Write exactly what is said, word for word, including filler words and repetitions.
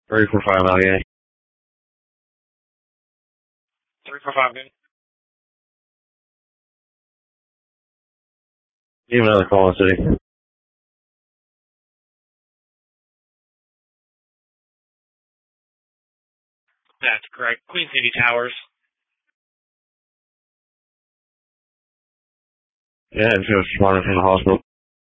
Three four five Allegheny. Three four five. Give another call in the city. That's correct. Queen City Towers. Yeah, and she was responding from the hospital.